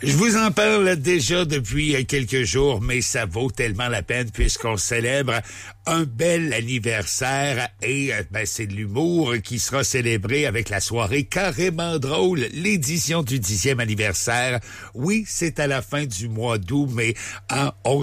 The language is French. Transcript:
Je vous en parle déjà depuis quelques jours, mais ça vaut tellement la peine puisqu'on célèbre un bel anniversaire et c'est de l'humour qui sera célébré avec la soirée Carrément Drôle, l'édition du 10e anniversaire. Oui, c'est à la fin du mois d'août, mais on